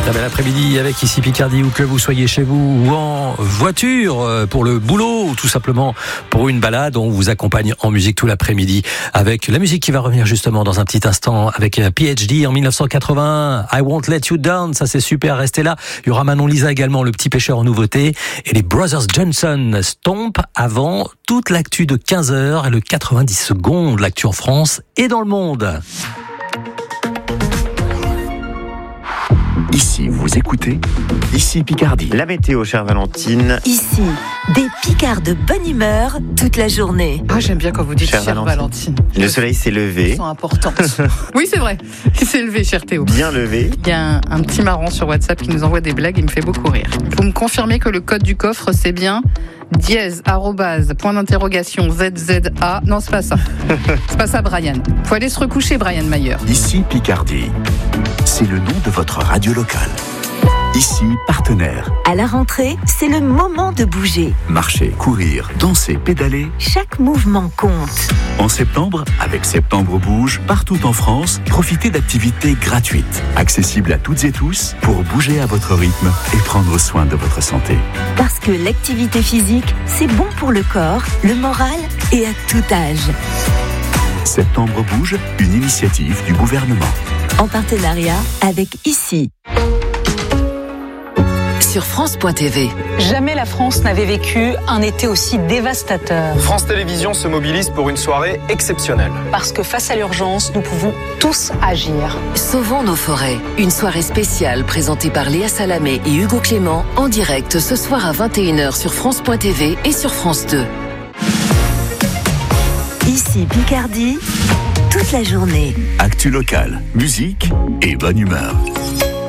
La belle après-midi avec ici Picardie, où que vous soyez chez vous ou en voiture pour le boulot ou tout simplement pour une balade. On vous accompagne en musique tout l'après-midi avec la musique qui va revenir justement dans un petit instant avec PhD en 1981. I Won't Let You Down, ça c'est super, restez là. Il y aura Manon Lisa également, Le Petit Pêcheur en nouveauté, et les Brothers Johnson. Stomp avant toute l'actu de 15h et le 90 secondes, l'actu en France et dans le monde. Ici, vous écoutez, ici Picardie. La météo, chère Valentine. Ici, des Picards de bonne humeur toute la journée. Ah, j'aime bien quand vous dites chère Valentine. Le soleil s'est levé. Ils sont importants. Oui, c'est vrai. Il s'est levé, cher Théo. Bien levé. Il y a un petit marrant sur WhatsApp qui nous envoie des blagues, il me fait beaucoup rire. Vous me confirmez que le code du coffre, c'est bien dièse, arrobase, point d'interrogation, ZZA. Non, c'est pas ça. C'est pas ça, Brian. Faut aller se recoucher, Brian Mayer. Ici Picardie. C'est le nom de votre radio locale. Ici, partenaire. À la rentrée, c'est le moment de bouger. Marcher, courir, danser, pédaler. Chaque mouvement compte. En septembre, avec Septembre Bouge, partout en France, profitez d'activités gratuites, accessibles à toutes et tous, pour bouger à votre rythme et prendre soin de votre santé. Parce que l'activité physique, c'est bon pour le corps, le moral et à tout âge. Septembre Bouge, une initiative du gouvernement. En partenariat avec ICI. Sur France.tv. Jamais la France n'avait vécu un été aussi dévastateur. France Télévisions se mobilise pour une soirée exceptionnelle. Parce que face à l'urgence, nous pouvons tous agir. Sauvons nos forêts. Une soirée spéciale présentée par Léa Salamé et Hugo Clément en direct ce soir à 21h sur France.tv et sur France 2. Ici Picardie, toute la journée. Actu locale, musique et bonne humeur.